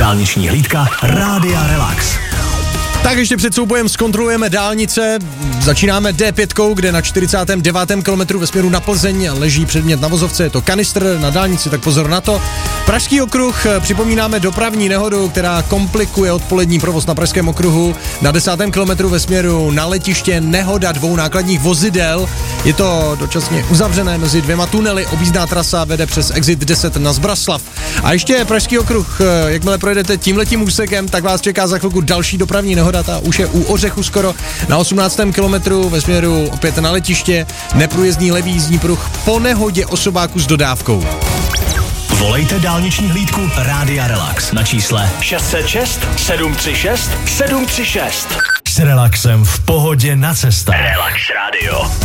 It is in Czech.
Dálniční hlídka Rádia Relax. Tak ještě před soubojem zkontrolujeme dálnice. Začínáme D5, kde na 49. kilometru ve směru na Plzeň leží předmět na vozovce, je to kanistr na dálnici, tak pozor na to. Pražský okruh, připomínáme dopravní nehodu, která komplikuje odpolední provoz na Pražském okruhu. Na 10. kilometru ve směru na letiště nehoda 2 nákladních vozidel. Je to dočasně uzavřené mezi 2 tunely, objízdná trasa vede přes exit 10 na Zbraslav. A ještě Pražský okruh, jakmile projedete tímhletím úsekem, tak vás čeká za chvilku další dopravní nehoda, ta už je u Ořechu skoro. Na 18. kilometru ve směru opět na letiště, neprůjezdný levý jízdní pruh po nehodě osobáku s dodávkou. Volejte dálniční hlídku Rádia Relax na čísle 606 736 736. S relaxem v pohodě na cestách. Relax Radio.